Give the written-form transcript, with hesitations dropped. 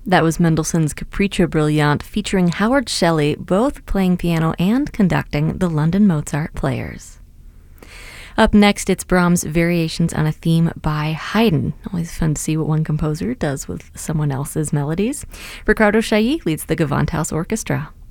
That was Mendelssohn's Capriccio Brillante featuring Howard Shelley, both playing piano and conducting the London Mozart Players. Up next, it's Brahms' Variations on a Theme by Haydn. Always fun to see what one composer does with someone else's melodies. Riccardo Chailly leads the Gewandhaus Orchestra.